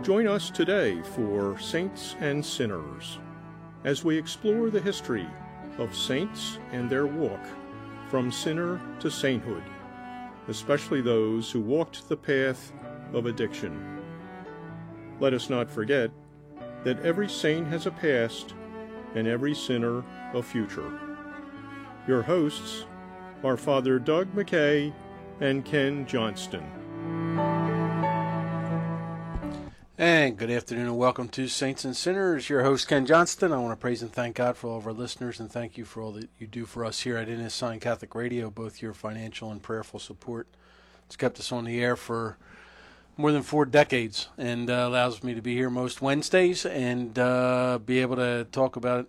Join us today for Saints and Sinners as we explore the history of saints and their walk from sinner to sainthood, especially those who walked the path of addiction. Let us not forget that every saint has a past and every sinner a future. Your hosts are Father Doug McKay and Ken Johnston. And good afternoon and welcome to Saints and Sinners. Your host, Ken Johnston. I want to praise and thank God for all of our listeners and thank you for all that you do for us here at Innis Sign Catholic Radio, both your financial and prayerful support. It's kept us on the air for more than 4 decades and allows me to be here most Wednesdays and be able to talk about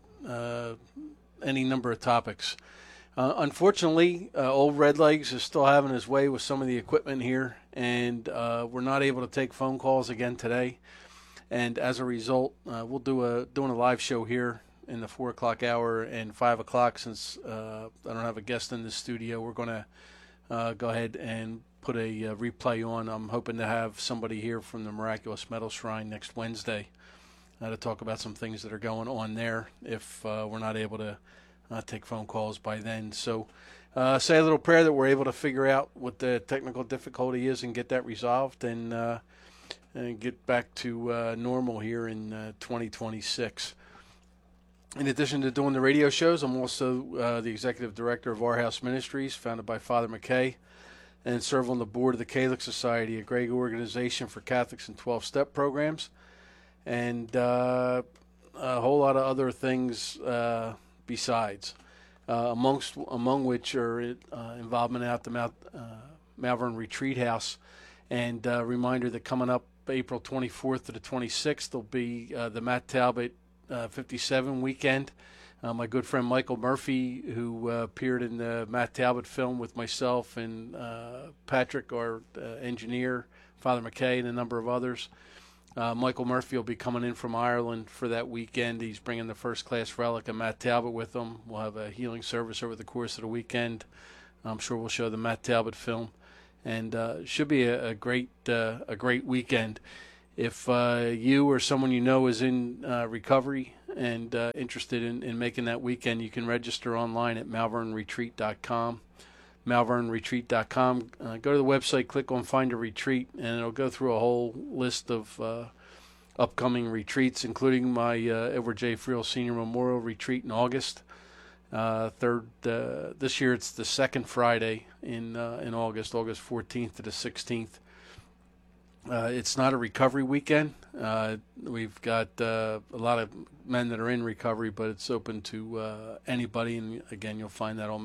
any number of topics. Unfortunately, old Redlegs is still having his way with some of the equipment here, and we're not able to take phone calls again today. And as a result, we'll doing a live show here in the 4 o'clock hour and 5 o'clock. Since I don't have a guest in the studio, we're going to go ahead and put a replay on. I'm hoping to have somebody here from the Miraculous Metal Shrine next Wednesday to talk about some things that are going on there if we're not able to take phone calls by then. So say a little prayer that we're able to figure out what the technical difficulty is and get that resolved and get back to normal here in 2026. In addition to doing the radio shows, I'm also the executive director of Our House Ministries, founded by Father McKay, and serve on the board of the Catholic Society, a great organization for Catholics in 12-step programs, and a whole lot of other things besides, among which are involvement at the Malvern Retreat House. And a reminder that coming up April 24th to the 26th will be the Matt Talbot 57 weekend. My good friend Michael Murphy, who appeared in the Matt Talbot film with myself and Patrick, our engineer, Father McKay, and a number of others. Michael Murphy will be coming in from Ireland for that weekend. He's bringing the first-class relic of Matt Talbot with him. We'll have a healing service over the course of the weekend. I'm sure we'll show the Matt Talbot film, and should be a great weekend. If you or someone you know is in recovery and interested in making that weekend, you can register online at malvernretreat.com. malvernretreat.com. Go to the website, click on Find a Retreat, and it'll go through a whole list of upcoming retreats, including my Edward J. Friel Senior Memorial Retreat in August. This year it's the second Friday in August 14th to the 16th. It's not a recovery weekend. We've got a lot of men that are in recovery, but it's open to anybody. And again, you'll find that on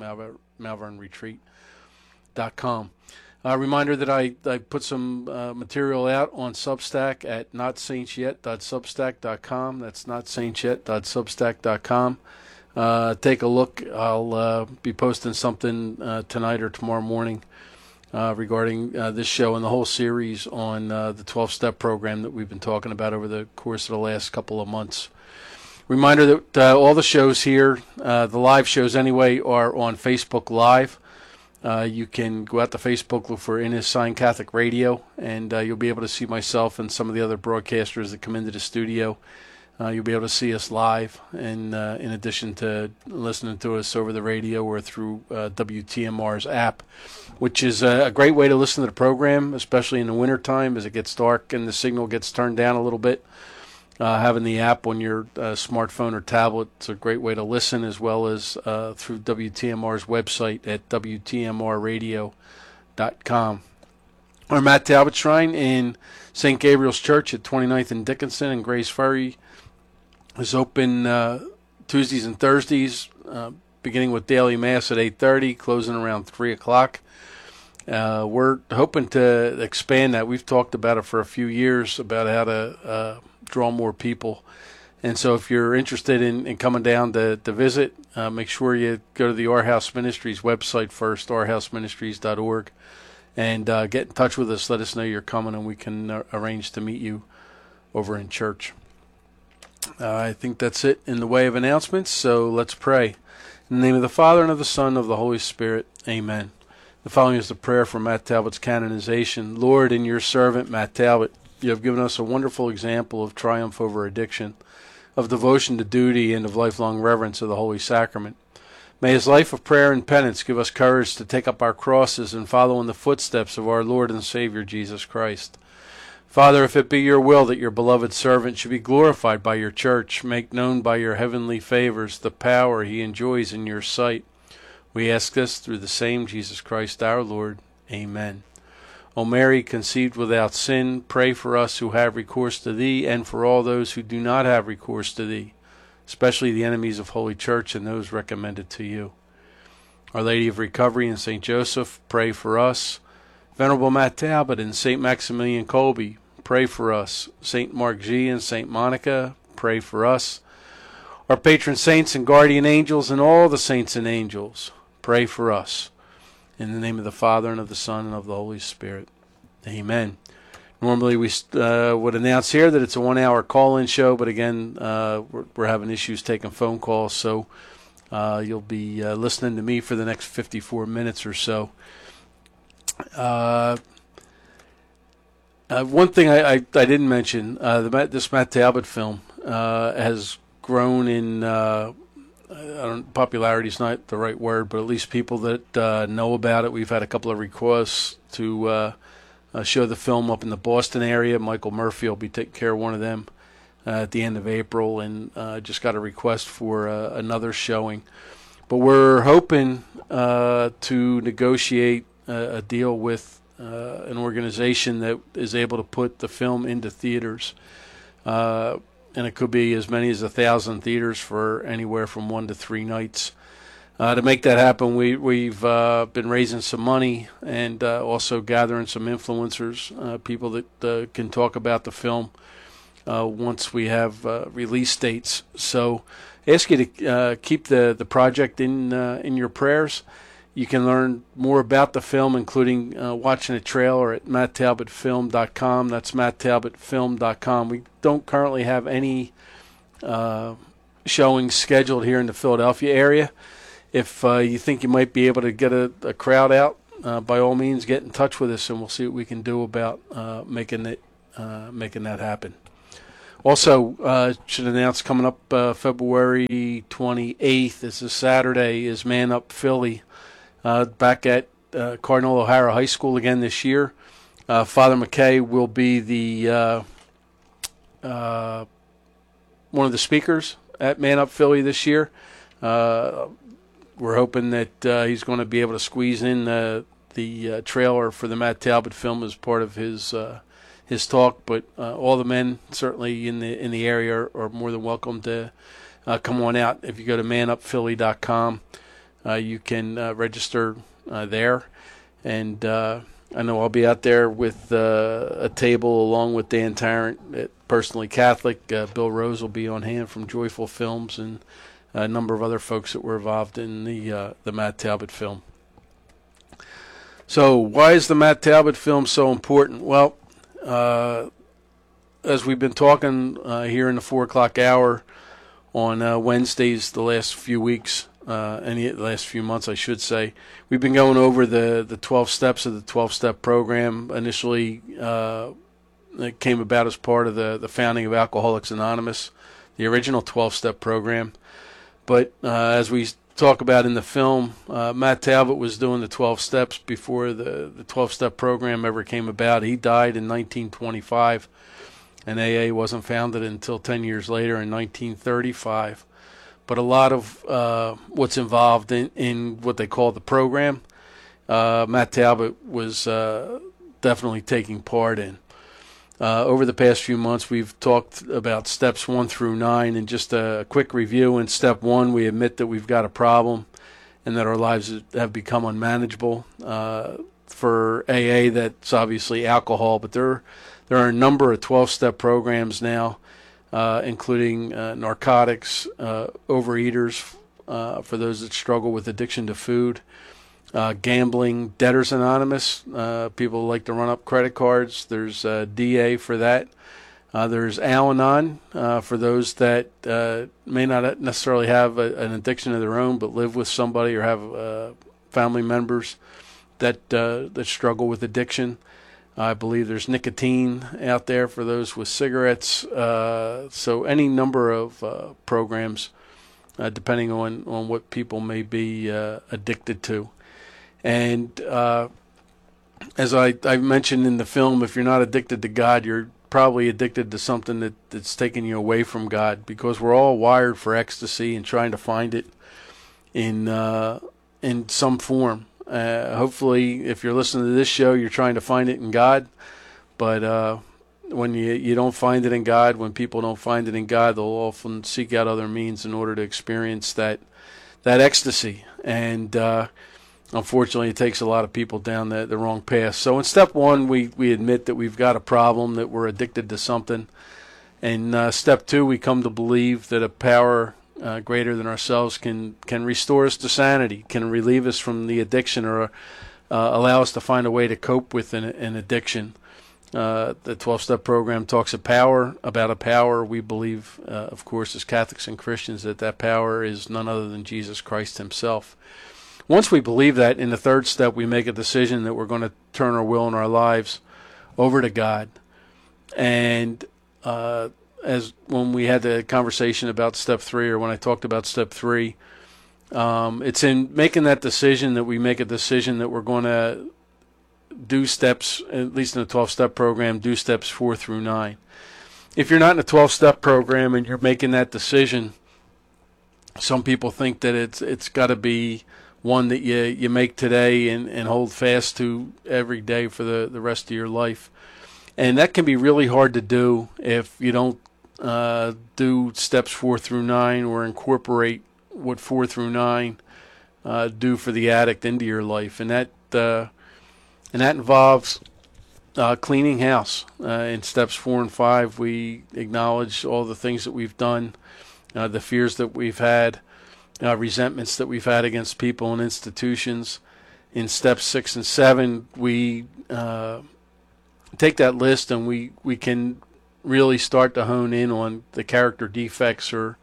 malvernretreat.com. Reminder that I put some material out on Substack at notsaintsyet.substack.com. That's notsaintsyet.substack.com. Take a look. I'll be posting something tonight or tomorrow morning regarding this show and the whole series on the 12-step program that we've been talking about over the course of the last couple of months. Reminder that all the shows here, the live shows anyway, are on Facebook Live. You can go out to Facebook, look for Innis Sign Catholic Radio, and you'll be able to see myself and some of the other broadcasters that come into the studio. You'll be able to see us live, and in addition to listening to us over the radio or through WTMR's app, which is a great way to listen to the program, especially in the wintertime as it gets dark and the signal gets turned down a little bit. Having the app on your smartphone or tablet is a great way to listen, as well as through WTMR's website at WTMRradio.com. Our Matt Talbot Shrine in St. Gabriel's Church at 29th and Dickinson in Grays Ferry is open Tuesdays and Thursdays, beginning with daily Mass at 8:30, closing around 3 o'clock. We're hoping to expand that. We've talked about it for a few years, about how to draw more people. And so if you're interested in coming down to visit, make sure you go to the Our House Ministries website first, ourhouseministries.org, and get in touch with us. Let us know you're coming, and we can arrange to meet you over in church. I think that's it in the way of announcements, so let's pray. In the name of the Father, and of the Son, and of the Holy Spirit, amen. The following is the prayer for Matt Talbot's canonization. Lord, in your servant Matt Talbot, You have given us a wonderful example of triumph over addiction, of devotion to duty, and of lifelong reverence of the Holy Sacrament. May his life of prayer and penance give us courage to take up our crosses and follow in the footsteps of our Lord and Savior Jesus Christ. Father, if it be your will that your beloved servant should be glorified by your church, make known by your heavenly favors the power he enjoys in your sight. We ask this through the same Jesus Christ our Lord. Amen. O Mary, conceived without sin, pray for us who have recourse to thee, and for all those who do not have recourse to thee, especially the enemies of Holy Church and those recommended to you. Our Lady of Recovery and St. Joseph, pray for us. Venerable Matt Talbot and St. Maximilian Kolbe, pray for us. St. Mark G. and St. Monica, pray for us. Our patron saints and guardian angels and all the saints and angels, pray for us. In the name of the Father, and of the Son, and of the Holy Spirit. Amen. Normally we would announce here that it's a 1-hour call-in show, but again, we're having issues taking phone calls, so you'll be listening to me for the next 54 minutes or so. One thing I didn't mention, this Matt Talbot film has grown in... popularity is not the right word, but at least people that know about it. We've had a couple of requests to show the film up in the Boston area. Michael Murphy will be taking care of one of them at the end of April, and just got a request for another showing. But we're hoping to negotiate a deal with an organization that is able to put the film into theaters. And it could be as many as 1,000 theaters for anywhere from 1 to 3 nights. To make that happen, we've been raising some money and also gathering some influencers, people that can talk about the film once we have release dates. So I ask you to keep the project in your prayers. You can learn more about the film, including watching a trailer at matttalbotfilm.com. That's matttalbotfilm.com. We don't currently have any showings scheduled here in the Philadelphia area. If you think you might be able to get a crowd out, by all means, get in touch with us, and we'll see what we can do about making that happen. Also, should announce coming up February 28th, this is Saturday, is Man Up Philly. Back at Cardinal O'Hara High School again this year. Father McKay will be the one of the speakers at Man Up Philly this year. We're hoping that he's going to be able to squeeze in the trailer for the Matt Talbot film as part of his talk. But all the men certainly in the area are more than welcome to come on out. If you go to manupphilly.com. You can register there, and I know I'll be out there with a table along with Dan Tarrant, personally Catholic. Bill Rose will be on hand from Joyful Films, and a number of other folks that were involved in the Matt Talbot film. So why is the Matt Talbot film so important? Well, as we've been talking here in the 4 o'clock hour on Wednesdays the last few weeks, the last few months, I should say, we've been going over the 12 steps of the 12-step program. Initially, it came about as part of the founding of Alcoholics Anonymous, the original 12-step program. But as we talk about in the film, Matt Talbot was doing the 12 steps before the 12-step program ever came about. He died in 1925, and AA wasn't founded until 10 years later in 1935. But a lot of what's involved in what they call the program, Matt Talbot was definitely taking part in. Over the past few months, we've talked about steps 1 through 9, and just a quick review. In step 1, we admit that we've got a problem and that our lives have become unmanageable. For AA, that's obviously alcohol, but there are a number of 12-step programs now, including narcotics, overeaters, for those that struggle with addiction to food, gambling, Debtors Anonymous, people like to run up credit cards. There's DA for that. There's Al-Anon for those that may not necessarily have an addiction of their own, but live with somebody or have family members that struggle with addiction. I believe there's nicotine out there for those with cigarettes. So any number of programs, depending on what people may be addicted to. And as I mentioned in the film, if you're not addicted to God, you're probably addicted to something that's taking you away from God, because we're all wired for ecstasy and trying to find it in some form. Hopefully, if you're listening to this show, you're trying to find it in God. But when you don't find it in God, when people don't find it in God, they'll often seek out other means in order to experience that ecstasy. And unfortunately, it takes a lot of people down the wrong path. So in step one, we admit that we've got a problem, that we're addicted to something. And step two, we come to believe that a power greater than ourselves can restore us to sanity, can relieve us from the addiction, or allow us to find a way to cope with an addiction. The 12-step program talks about a power. We believe, of course, as Catholics and Christians, that power is none other than Jesus Christ himself. Once we believe that, in the third step, we make a decision that we're going to turn our will and our lives over to God. And as when we had the conversation about step 3, or when I talked about step 3, it's in making that decision that we make a decision that we're going to do steps, at least in the 12-step program, do steps 4 through 9. If you're not in a 12-step program and you're making that decision, some people think that it's got to be one that you make today and hold fast to every day for the rest of your life. And that can be really hard to do if you don't do steps 4 through 9, or incorporate what 4 through 9 do for the addict into your life. And that involves cleaning house. In steps 4 and 5, we acknowledge all the things that we've done, the fears that we've had, resentments that we've had against people and institutions. In steps 6 and 7, we take that list and we can really start to hone in on the character defects or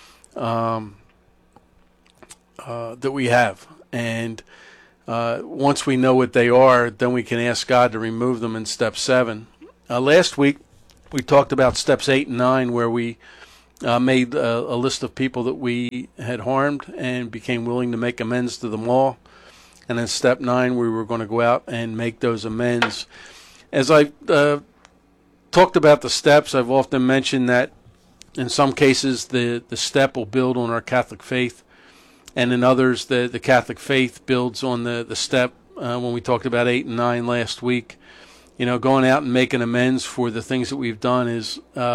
that we have. And once we know what they are, then we can ask God to remove them in step 7. Last week, we talked about steps 8 and 9, where we made a list of people that we had harmed and became willing to make amends to them all. And in step 9, we were going to go out and make those amends. As I talked about the steps, I've often mentioned that in some cases the step will build on our Catholic faith, and in others the Catholic faith builds on the step. When we talked about 8 and 9 last week, going out and making amends for the things that we've done is